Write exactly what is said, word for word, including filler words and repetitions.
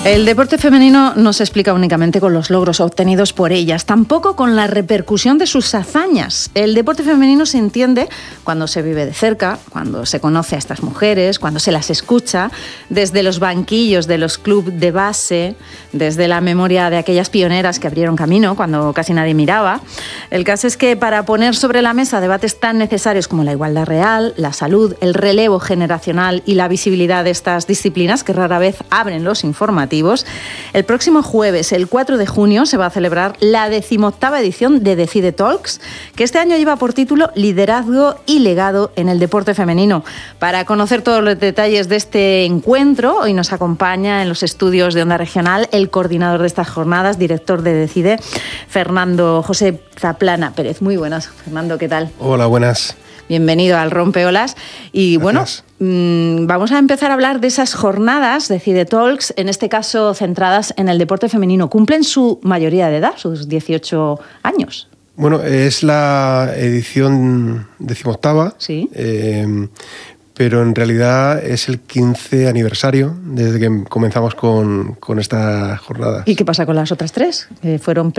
El deporte femenino no se explica únicamente con los logros obtenidos por ellas, tampoco con la repercusión de sus hazañas. El deporte femenino se entiende cuando se vive de cerca, cuando se conoce a estas mujeres, cuando se las escucha, desde los banquillos de los clubes de base, desde la memoria de aquellas pioneras que abrieron camino cuando casi nadie miraba. El caso es que para poner sobre la mesa debates tan necesarios como la igualdad real, la salud, el relevo generacional y la visibilidad de estas disciplinas que rara vez abren los informativos, el próximo jueves, el cuatro de junio, se va a celebrar la decimoctava edición de Decide Talks, que este año lleva por título Liderazgo y legado en el deporte femenino. Para conocer todos los detalles de este encuentro, hoy nos acompaña en los estudios de Onda Regional el coordinador de estas jornadas, director de Decide, Fernando José Zaplana Pérez. Muy buenas, Fernando, ¿qué tal? Hola, buenas. Bienvenido al Rompeolas. Y Gracias. bueno, mmm, vamos a empezar a hablar de esas jornadas, Decide Talks, en este caso centradas en el deporte femenino. Cumplen su mayoría de edad, sus dieciocho años. Bueno, es la edición decimoctava, Sí. eh, pero en realidad es el quince aniversario desde que comenzamos con, con esta jornada. ¿Y qué pasa con las otras tres? ¿Que fueron